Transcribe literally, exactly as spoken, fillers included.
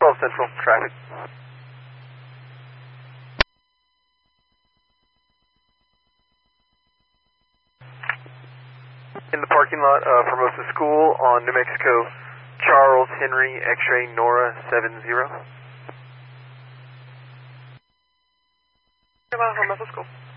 twelve Central, traffic. In the parking lot of Formosa School on New Mexico, Charles Henry, X-ray Nora seven zero. Formosa School.